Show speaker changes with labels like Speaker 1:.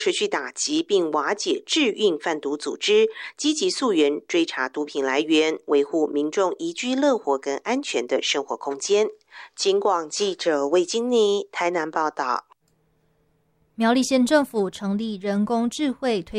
Speaker 1: 持续打击并瓦解制运贩毒组织，积极溯源追查毒品来源，维护民众宜居乐活跟安全的生活空间。警广记者魏金妮台南报道。
Speaker 2: 苗栗县政府成立人工智慧推